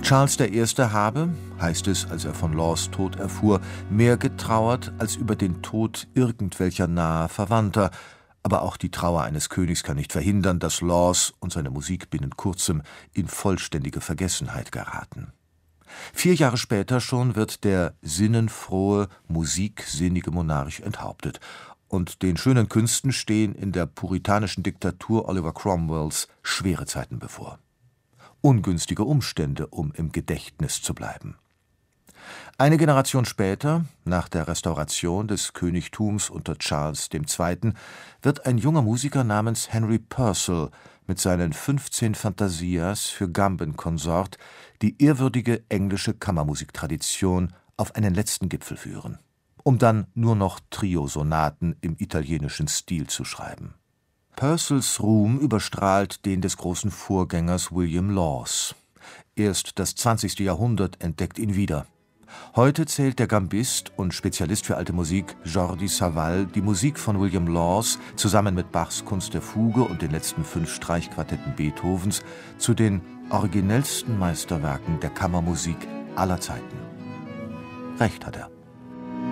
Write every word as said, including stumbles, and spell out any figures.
Charles der Erste habe, heißt es, als er von Laws Tod erfuhr, mehr getrauert als über den Tod irgendwelcher naher Verwandter. Aber auch die Trauer eines Königs kann nicht verhindern, dass Laws und seine Musik binnen kurzem in vollständige Vergessenheit geraten. Vier Jahre später schon wird der sinnenfrohe, musiksinnige Monarch enthauptet. Und den schönen Künsten stehen in der puritanischen Diktatur Oliver Cromwells schwere Zeiten bevor. Ungünstige Umstände, um im Gedächtnis zu bleiben. Eine Generation später, nach der Restauration des Königtums unter Charles der Zweite., wird ein junger Musiker namens Henry Purcell mit seinen fünfzehn Fantasias für Gambin-Consort die ehrwürdige englische Kammermusiktradition auf einen letzten Gipfel führen, um dann nur noch Trio-Sonaten im italienischen Stil zu schreiben. Purcells Ruhm überstrahlt den des großen Vorgängers William Laws. Erst das zwanzigste Jahrhundert entdeckt ihn wieder. Heute zählt der Gambist und Spezialist für alte Musik Jordi Savall die Musik von William Laws zusammen mit Bachs Kunst der Fuge und den letzten fünf Streichquartetten Beethovens zu den originellsten Meisterwerken der Kammermusik aller Zeiten. Recht hat er.